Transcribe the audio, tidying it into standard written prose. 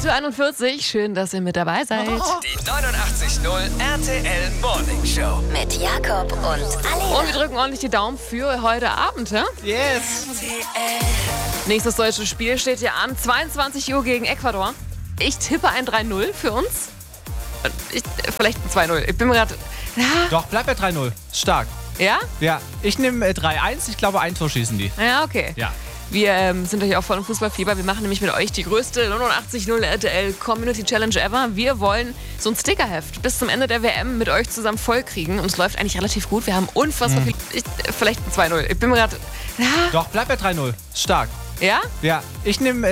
8:41 Uhr, schön, dass ihr mit dabei seid. Die 89.0 RTL Morning Show. Mit Jakob und Alena. Und wir drücken ordentlich die Daumen für heute Abend, hä? Yes. Nächstes deutsches Spiel steht ja an, 22 Uhr gegen Ecuador. Ich tippe ein 3-0 für uns. Vielleicht ein 2-0. Ich bin mir gerade... Ja? Doch, bleib bei 3-0. Stark. Ja? Ja, ich nehme 3-1. Ich glaube, ein Tor schießen die. Ja, okay. Ja. Wir sind natürlich auch voll im Fußballfieber. Wir machen nämlich mit euch die größte 89.0 RTL Community Challenge ever. Wir wollen so ein Stickerheft bis zum Ende der WM mit euch zusammen vollkriegen. Und es läuft eigentlich relativ gut. Wir haben unfassbar viel... Vielleicht ein 2-0. Ich bin mir gerade... Ja? Doch, bleib bei 3-0. Stark. Ja? Ja, ich nehme